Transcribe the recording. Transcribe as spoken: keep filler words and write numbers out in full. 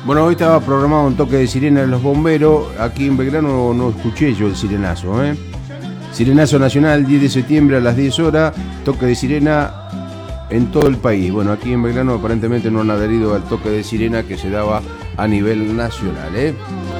Bueno, hoy estaba programado un toque de sirena de los bomberos. Aquí en Belgrano no escuché yo el sirenazo, ¿eh? Sirenazo nacional, diez de septiembre a las diez horas. Toque de sirena en todo el país. Bueno, aquí en Belgrano aparentemente no han adherido al toque de sirena que se daba a nivel nacional, ¿eh?